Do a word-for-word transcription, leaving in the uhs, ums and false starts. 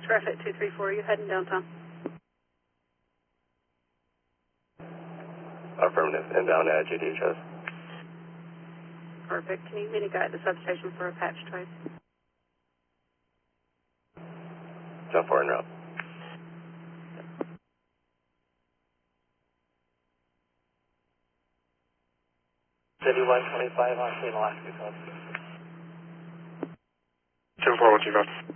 Traffic two three four, you heading downtown? Affirmative. Inbound at G D H S. Perfect. Can you meet a guy at the substation for a patch trace? Jump four en route. City one twenty-five on Team Alaska Club. ten four one two five.